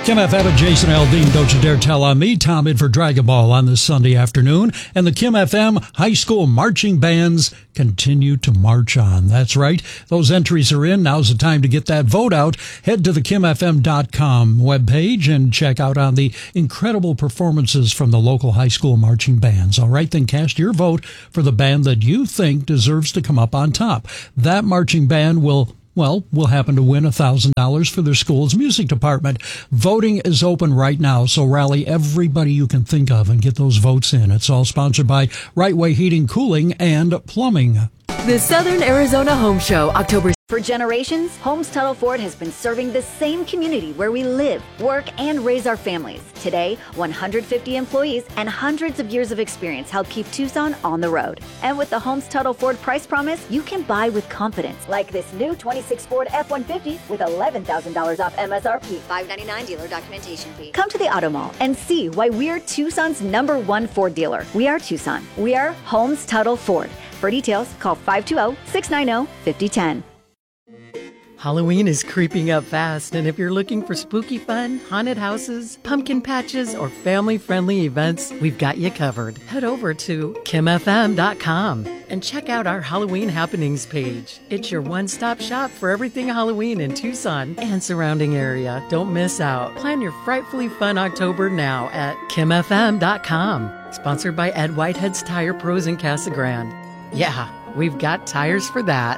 Kim FM and Jason Aldean, Don't You Dare Tell on Me. Tom in for Dragon Ball on this Sunday afternoon. And the Kim FM high school marching bands continue to march on. That's right. Those entries are in. Now's the time to get that vote out. Head to the KimFM.com webpage and check out on the incredible performances from the local high school marching bands. All right, then cast your vote for the band that you think deserves to come up on top. That marching band will happen to win $1,000 for their school's music department. Voting is open right now, so rally everybody you can think of and get those votes in. It's all sponsored by Right Way Heating, Cooling, and Plumbing. The Southern Arizona Home Show, October. For generations, Holmes Tuttle Ford has been serving the same community where we live, work, and raise our families. Today, 150 employees and hundreds of years of experience help keep Tucson on the road. And with the Holmes Tuttle Ford price promise, you can buy with confidence. Like this new 26 Ford F-150 with $11,000 off MSRP. $599 dealer documentation fee. Come to the Auto Mall and see why we're Tucson's #1 Ford dealer. We are Tucson. We are Holmes Tuttle Ford. For details, call 520-690-5010. Halloween is creeping up fast, and if you're looking for spooky fun, haunted houses, pumpkin patches, or family-friendly events, we've got you covered. Head over to KimFM.com and check out our Halloween happenings page. It's your one-stop shop for everything Halloween in Tucson and surrounding area. Don't miss out. Plan your frightfully fun October now at KimFM.com. Sponsored by Ed Whitehead's Tire Pros in Casa Grande. Yeah, we've got tires for that.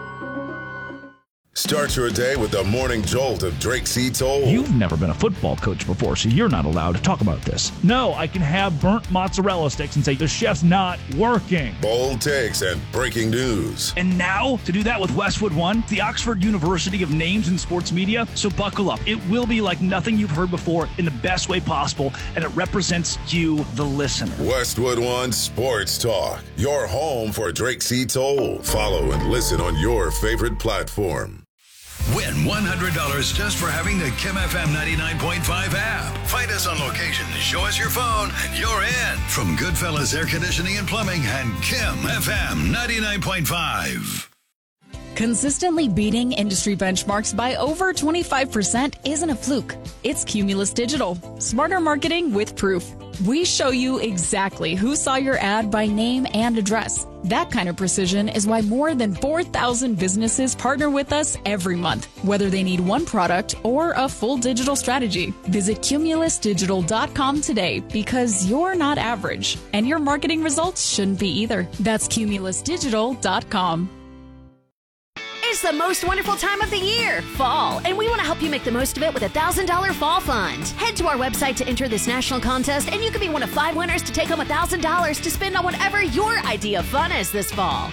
Start your day with the morning jolt of Drake C. Toll. You've never been a football coach before, so you're not allowed to talk about this. No, I can have burnt mozzarella sticks and say the chef's not working. Bold takes and breaking news. And now, to do that with Westwood One, the Oxford University of Names in Sports Media. So buckle up. It will be like nothing you've heard before in the best way possible, and it represents you, the listener. Westwood One Sports Talk. Your home for Drake C. Toll. Follow and listen on your favorite platform. Win $100 just for having the Kim FM 99.5 app. Find us on location, show us your phone, and you're in. From Goodfellas Air Conditioning and Plumbing and Kim FM 99.5. Consistently beating industry benchmarks by over 25% isn't a fluke. It's Cumulus Digital. Smarter marketing with proof. We show you exactly who saw your ad by name and address. That kind of precision is why more than 4,000 businesses partner with us every month, whether they need one product or a full digital strategy. Visit cumulusdigital.com today because you're not average, and your marketing results shouldn't be either. That's cumulusdigital.com. It's the most wonderful time of the year, fall, and we want to help you make the most of it with a $1,000 fall fund. Head to our website to enter this national contest, and you could be one of 5 winners to take home $1,000 to spend on whatever your idea of fun is this fall.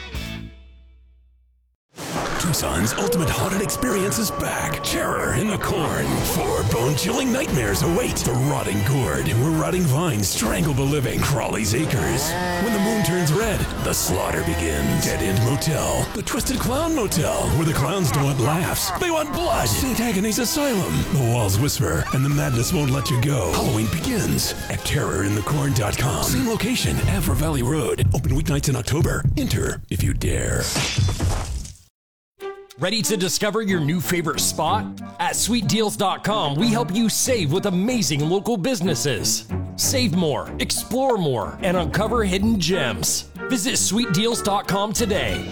Tucson's ultimate haunted experience is back. Terror in the Corn. 4 bone-chilling nightmares await. The Rotting Gourd, where rotting vines strangle the living. Crawley's Acres. When the moon turns red, the slaughter begins. Dead End Motel. The Twisted Clown Motel, where the clowns don't want laughs. They want blood. St. Agony's Asylum. The walls whisper, and the madness won't let you go. Halloween begins at terrorinthecorn.com. Same location, Avra Valley Road. Open weeknights in October. Enter if you dare. Ready to discover your new favorite spot? At sweetdeals.com, we help you save with amazing local businesses. Save more, explore more, and uncover hidden gems. Visit sweetdeals.com today.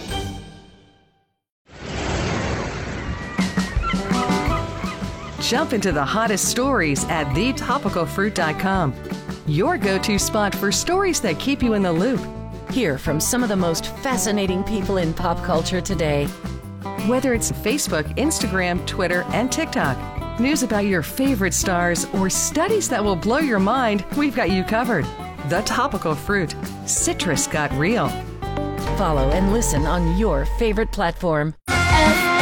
Jump into the hottest stories at thetopicalfruit.com. Your go-to spot for stories that keep you in the loop. Hear from some of the most fascinating people in pop culture today. Whether it's Facebook, Instagram, Twitter, and TikTok, news about your favorite stars, or studies that will blow your mind, we've got you covered. The Topical Fruit. Citrus got real. Follow and listen on your favorite platform.